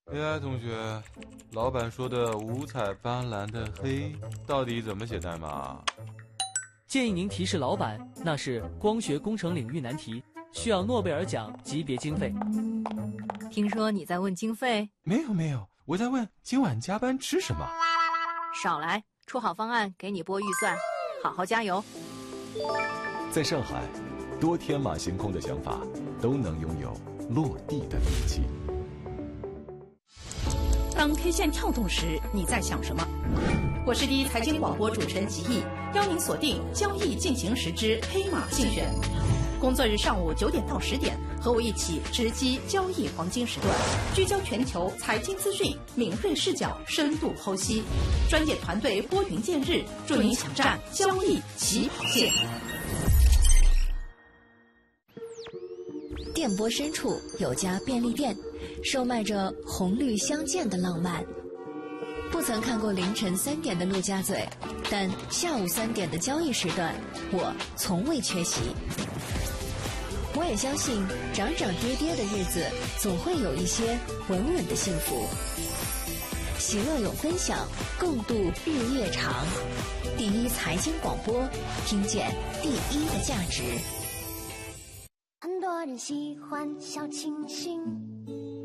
AI 同学，老板说的五彩斑斓的黑到底怎么写代码？ 建议您提示老板，那是光学工程领域难题，需要诺贝尔奖级别经费。 听说你在问经费？ 没有，我在问今晚加班吃什么。 少来，出好方案给你拨预算，好好加油。 在上海，多天马行空的想法都能拥有落地的力气。 当 K 线跳动时，你在想什么？我是第一财经广播主持人吉毅，邀您锁定交易进行时之黑马竞选。工作日上午9点到10点，和我一起直击交易黄金时段，聚焦全球财经资讯，敏锐视角，深度剖析，专业团队拨云见日，助您抢占交易起跑线。 电波深处有家便利店，售卖着红绿相间的浪漫。不曾看过凌晨3点的陆家嘴，但下午3点的交易时段，我从未缺席。我也相信，涨涨跌跌的日子，总会有一些稳稳的幸福。喜乐有分享，共度日夜长。第一财经广播，听见第一的价值。 很多人喜欢小清新。